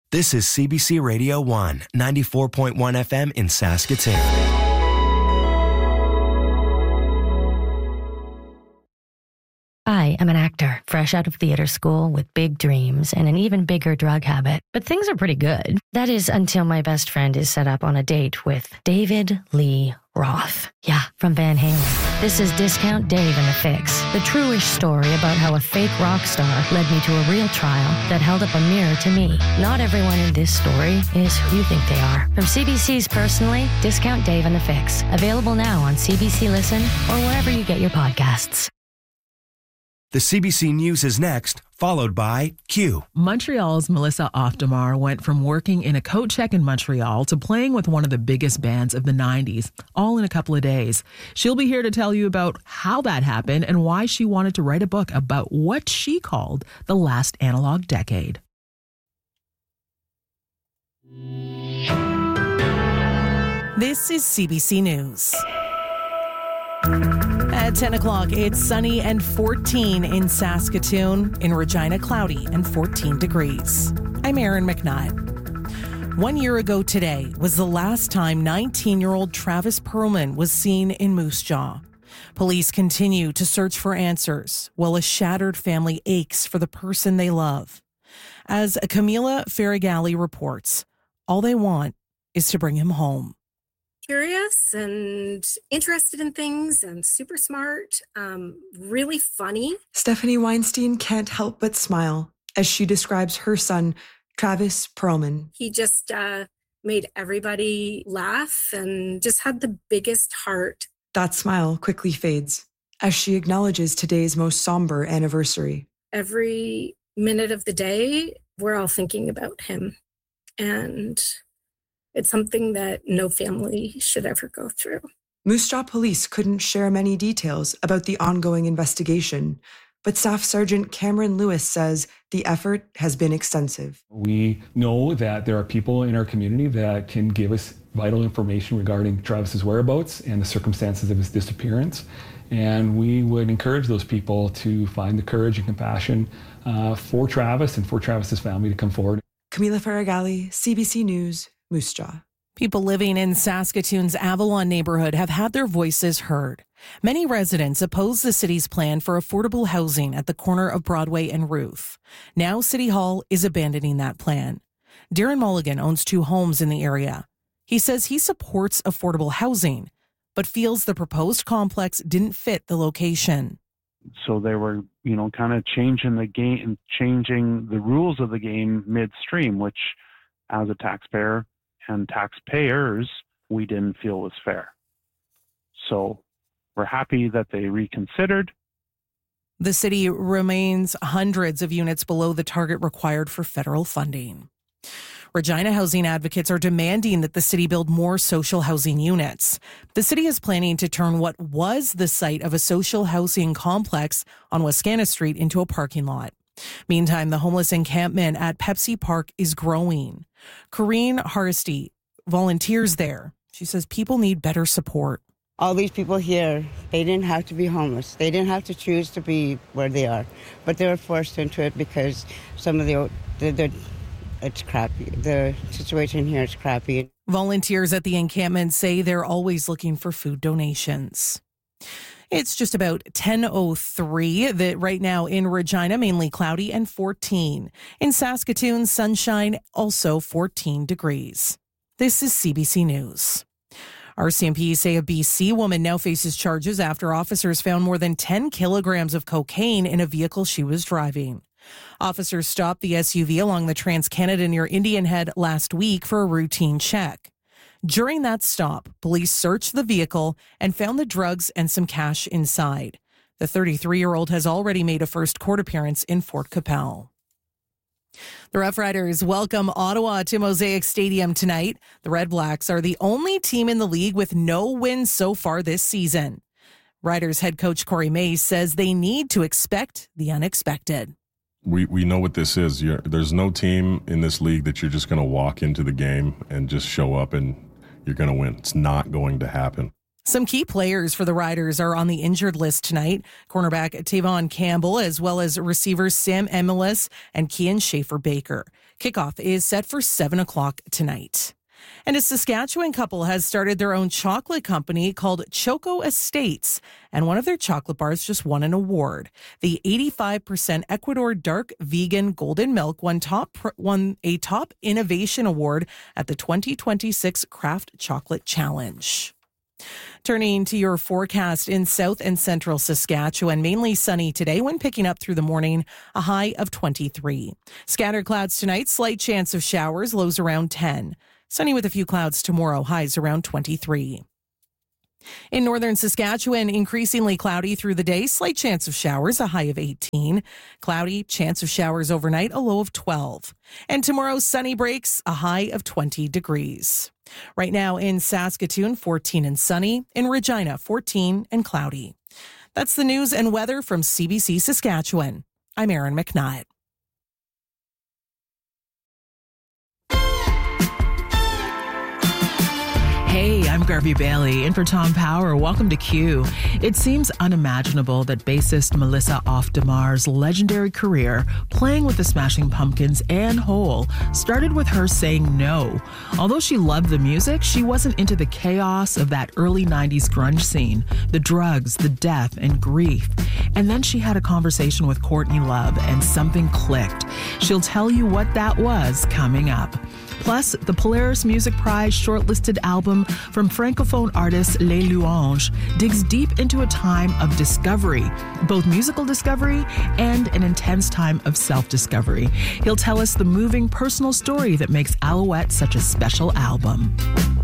This is CBC Radio 1, 94.1 FM in Saskatoon. I am an actor, fresh out of theater school with big dreams and an even bigger drug habit. But things are pretty good. That is until my best friend is set up on a date with David Lee Roth. Yeah, from Van Halen. This is Discount Dave and the Fix, the true-ish story about how a fake rock star led me to a real trial that held up a mirror to me. Not everyone in this story is who you think they are. From CBC's Personally, Discount Dave and the Fix. Available now on CBC Listen or wherever you get your podcasts. The CBC News is next, followed by Q. Montreal's Melissa Oftamar went from working in a coat check in Montreal to playing with one of the biggest bands of the 90s, all in a couple of days. She'll be here to tell you about how that happened and why she wanted to write a book about what she called the last analog decade. This is CBC News. At 10 o'clock, it's sunny and 14 in Saskatoon. In Regina, cloudy and 14 degrees. I'm Erin McNutt. 1 year ago today was the last time 19-year-old Travis Perlman was seen in Moose Jaw. Police continue to search for answers while a shattered family aches for the person they love. As Camila Faragalli reports, all they want is to bring him home. Curious and interested in things and super smart, really funny. Stephanie Weinstein can't help but smile as she describes her son, Travis Perlman. He just made everybody laugh and just had the biggest heart. That smile quickly fades as she acknowledges today's most somber anniversary. Every minute of the day, we're all thinking about him. And it's something that no family should ever go through. Moose Jaw Police couldn't share many details about the ongoing investigation, but Staff Sergeant Cameron Lewis says the effort has been extensive. We know that there are people in our community that can give us vital information regarding Travis's whereabouts and the circumstances of his disappearance. And we would encourage those people to find the courage and compassion for Travis and for Travis's family to come forward. Camila Faragalli, CBC News, Moose Jaw. People living in Saskatoon's Avalon neighborhood have had their voices heard. Many residents oppose the city's plan for affordable housing at the corner of Broadway and Ruth. Now City Hall is abandoning that plan. Darren Mulligan owns 2 homes in the area. He says he supports affordable housing, but feels the proposed complex didn't fit the location. So they were, kind of changing the game, changing the rules of the game midstream, which as a taxpayer and taxpayers, we didn't feel was fair. So we're happy that they reconsidered. The city remains hundreds of units below the target required for federal funding. Regina housing advocates are demanding that the city build more social housing units. The city is planning to turn what was the site of a social housing complex on Wascana Street into a parking lot. Meantime, the homeless encampment at Pepsi Park is growing. Corrine Harsty volunteers there. She says people need better support. All these people here, they didn't have to be homeless. They didn't have to choose to be where they are. But they were forced into it because some of it's crappy. The situation here is crappy. Volunteers at the encampment say they're always looking for food donations. It's just about 10:03 right now in Regina, mainly cloudy and 14. In Saskatoon, sunshine, also 14 degrees. This is CBC News. RCMP say a BC woman now faces charges after officers found more than 10 kilograms of cocaine in a vehicle she was driving. Officers stopped the SUV along the Trans-Canada near Indian Head last week for a routine check. During that stop, police searched the vehicle and found the drugs and some cash inside. The 33-year-old has already made a first court appearance in Fort Capel. The Rough Riders welcome Ottawa to Mosaic Stadium tonight. The Red Blacks are the only team in the league with no wins so far this season. Riders head coach Corey Mace says they need to expect the unexpected. We know what this is. There's no team in this league that you're just going to walk into the game and just show up and you're going to win. It's not going to happen. Some key players for the Riders are on the injured list tonight. Cornerback Tavon Campbell, as well as receivers Sam Emilis and Kian Schaefer-Baker. Kickoff is set for 7 o'clock tonight. And a Saskatchewan couple has started their own chocolate company called Choco Estates, and one of their chocolate bars just won an award. The 85% Ecuador Dark Vegan Golden Milk won a top innovation award at the 2026 Craft Chocolate Challenge. Turning to your forecast in south and central Saskatchewan, mainly sunny today when picking up through the morning, a high of 23. Scattered clouds tonight, slight chance of showers, lows around 10. Sunny with a few clouds tomorrow, highs around 23. In northern Saskatchewan, increasingly cloudy through the day, slight chance of showers, a high of 18. Cloudy, chance of showers overnight, a low of 12. And tomorrow, sunny breaks, a high of 20 degrees. Right now in Saskatoon, 14 and sunny. In Regina, 14 and cloudy. That's the news and weather from CBC Saskatchewan. I'm Erin McNutt. Hey, I'm Garvey Bailey, in for Tom Power. Welcome to Q. It seems unimaginable that bassist Melissa Auf der Maur's legendary career playing with the Smashing Pumpkins and Hole started with her saying no. Although she loved the music, she wasn't into the chaos of that early 90s grunge scene, the drugs, the death, and grief. And then she had a conversation with Courtney Love and something clicked. She'll tell you what that was coming up. Plus, the Polaris Music Prize shortlisted album from Francophone artist Les Louanges digs deep into a time of discovery, both musical discovery and an intense time of self-discovery. He'll tell us the moving personal story that makes Alouette such a special album.